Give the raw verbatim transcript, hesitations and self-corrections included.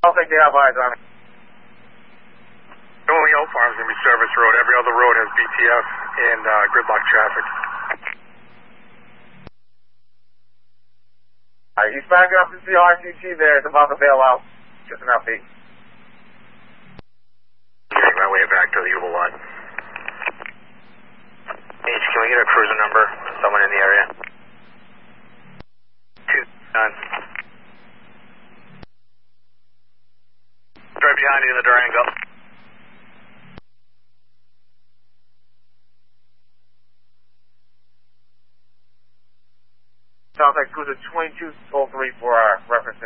don't think they have eyes on it. Only Elk Farm is going to be service road. Every other road has B T S and uh, gridlock traffic. Alright, he's backing up to the R C T there. It's about to bail out. Just an update. Getting my way back to the Uval lot. H, can we get a cruiser number? Someone in the area. Two nine. Right behind you in the Durango. Sounds like cruiser twenty-two oh three for our reference